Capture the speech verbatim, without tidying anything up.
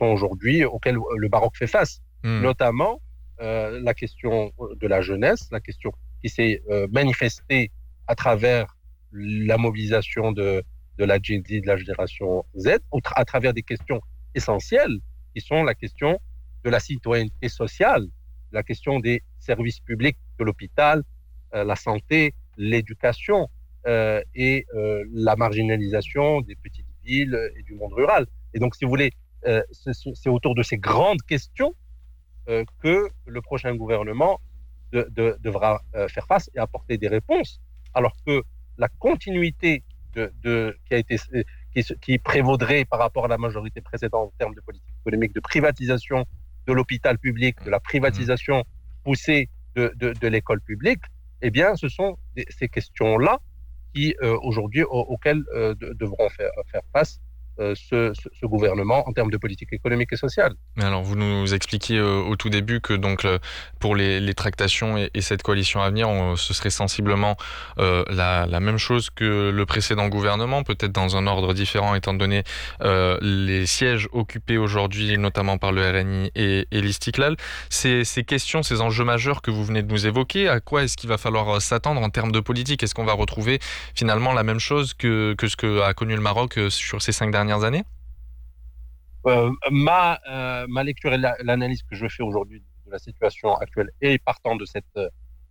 questions aujourd'hui auxquelles le Maroc fait face, mmh. notamment euh, la question de la jeunesse, la question qui s'est euh, manifestée à travers la mobilisation de, de la Gen Z, de la génération Z, à travers des questions essentielles qui sont la question de la citoyenneté sociale, la question des services publics de l'hôpital, euh, la santé, l'éducation euh, et euh, la marginalisation des petites villes et du monde rural. Et donc, si vous voulez, euh, c'est, c'est autour de ces grandes questions euh, que le prochain gouvernement de, de, devra euh, faire face et apporter des réponses, alors que la continuité de, de, qui, a été, qui, qui prévaudrait par rapport à la majorité précédente en termes de politique économique, de privatisation de l'hôpital public, de la privatisation poussée de, de, de l'école publique, eh bien, ce sont des, ces questions-là qui, euh, aujourd'hui, au, auxquelles euh, de, devront faire, faire face euh, ce, ce, ce gouvernement en termes de politique économique et sociale. Mais alors, vous nous expliquiez euh, au tout début que donc euh, pour les, les tractations et, et cette coalition à venir, on, ce serait sensiblement euh, la, la même chose que le précédent gouvernement, peut-être dans un ordre différent, étant donné euh, les sièges occupés aujourd'hui, notamment par le R N I et, et l'Istiklal. Ces, ces questions, ces enjeux majeurs que vous venez de nous évoquer, à quoi est-ce qu'il va falloir s'attendre en termes de politique? Est-ce qu'on va retrouver finalement la même chose que, que ce qu'a connu le Maroc sur ces cinq dernières années? Euh, ma, euh, ma lecture et la, l'analyse que je fais aujourd'hui de la situation actuelle et partant de cette